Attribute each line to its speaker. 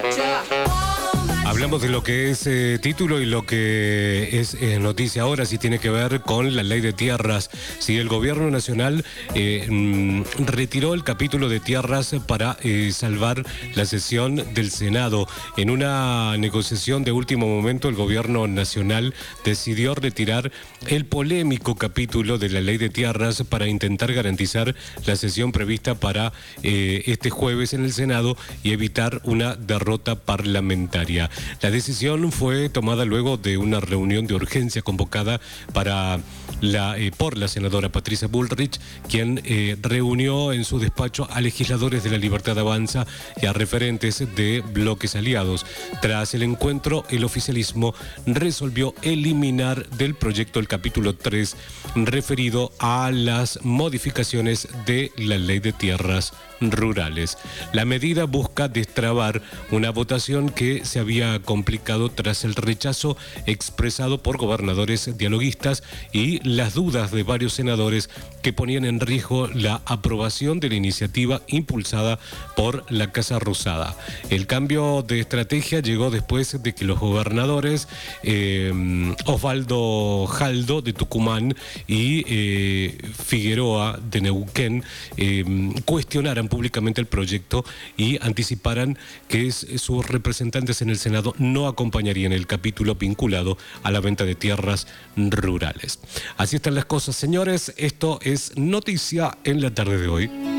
Speaker 1: Hablamos de lo que es título y lo que es noticia ahora, si tiene que ver con la ley de tierras. Si el gobierno nacional retiró el capítulo de tierras para salvar la sesión del Senado. En una negociación de último momento, el gobierno nacional decidió retirar el polémico capítulo de la ley de tierras para intentar garantizar la sesión prevista para este jueves en el Senado y evitar una derrota parlamentaria. La decisión fue tomada luego de una reunión de urgencia convocada por la senadora Patricia Bullrich, quien reunió en su despacho a legisladores de La Libertad Avanza y a referentes de bloques aliados. Tras el encuentro, el oficialismo resolvió eliminar del proyecto el capítulo 3 referido a las modificaciones de la ley de tierras rurales. La medida busca destrabar una votación que se había complicado tras el rechazo expresado por gobernadores dialoguistas y las dudas de varios senadores que ponían en riesgo la aprobación de la iniciativa impulsada por la Casa Rosada. El cambio de estrategia llegó después de que los gobernadores Osvaldo Jaldo de Tucumán y Figueroa de Neuquén cuestionaran públicamente el proyecto y anticiparan que sus representantes en el Senado no acompañarían el capítulo vinculado a la venta de tierras rurales. Así están las cosas, señores. Esto es noticia en la tarde de hoy.